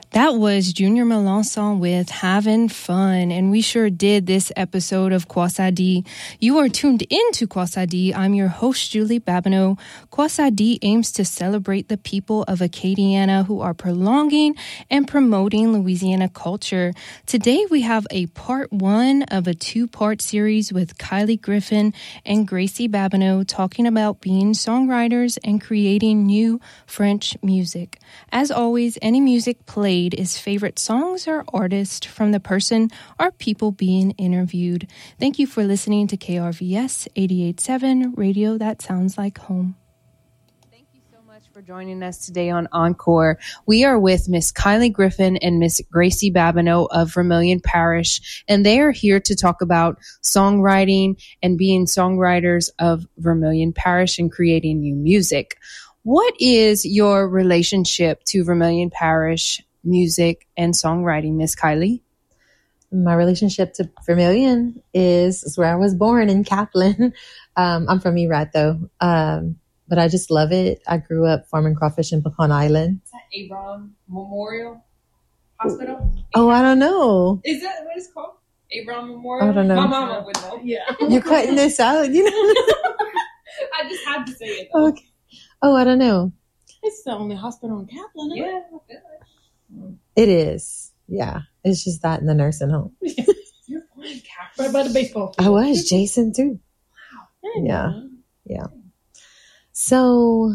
That was Junior Melancon with Having Fun, and we sure did this episode of Kwasadi. You are tuned into Kwasadi. I'm your host, Julie Babineau. Kwasadi aims to celebrate the people of Acadiana who are prolonging and promoting Louisiana culture. Today, we have a part one of a two-part series with Kylie Griffin and Gracie Babineau talking about being songwriters and creating new French music. As always, any music played is favorite songs or artists from the person or people being interviewed. Thank you for listening to KRVS 88.7 Radio That Sounds Like Home. Thank you so much for joining us today on Encore. We are with Miss Kylie Griffin and Miss Gracie Babineau of Vermilion Parish, and they are here to talk about songwriting and being songwriters of Vermilion Parish and creating new music. What is your relationship to Vermilion Parish music and songwriting, Miss Kylie? My relationship to Vermilion is where I was born, in Kaplan. I'm from Erat, though, but I just love it. I grew up farming crawfish in Pecan Island. Is that Abram Memorial Hospital? Oh, I don't know. Is that what it's called? Abram Memorial? I don't know. My mama would know. Yeah. You're cutting this out, you know? I just had to say it, though. Okay. Oh, I don't know. It's the only hospital in Kaplan, yeah. I feel like. It is. Yeah. It's just that in the nursing home. You're born in Kaplan. Right by the baseball field. I was. Jason, too. Wow. Yeah. So,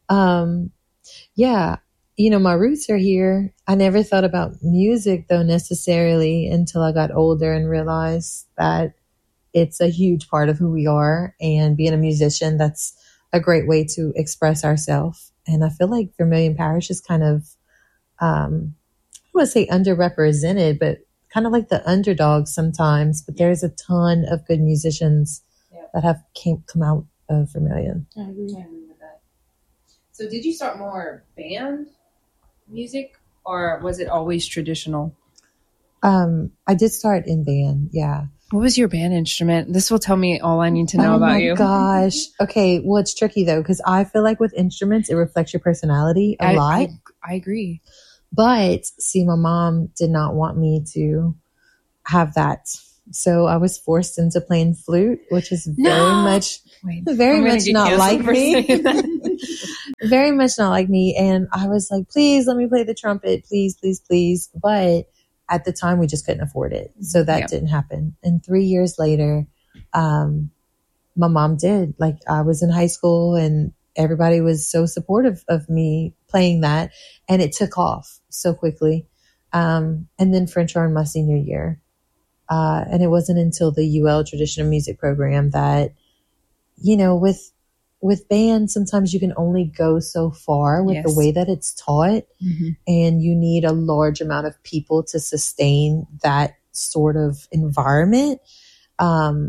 yeah. You know, my roots are here. I never thought about music, though, necessarily until I got older and realized that it's a huge part of who we are. And being a musician, that's a great way to express ourselves. And I feel like Vermilion Parish is kind of, I don't want to say underrepresented, but kind of like the underdog sometimes. But there's a ton of good musicians that have come out of Vermilion. I agree with that. So did you start more band music, or was it always traditional? I did start in band, yeah. What was your band instrument? This will tell me all I need to know about you. Oh my gosh. Okay, well, it's tricky though, because I feel like with instruments, it reflects your personality a lot. I agree. But see, my mom did not want me to have that. So I was forced into playing flute, which is very much not like me. Very much not like me. And I was like, please let me play the trumpet. Please, please, please. But at the time, we just couldn't afford it. So that didn't happen. And 3 years later, my mom did. Like, I was in high school and everybody was so supportive of me playing that. And it took off so quickly. And then French horn my senior year. And it wasn't until the UL traditional music program that, you know, with band, sometimes you can only go so far with the way that it's taught. Mm-hmm. And you need a large amount of people to sustain that sort of environment.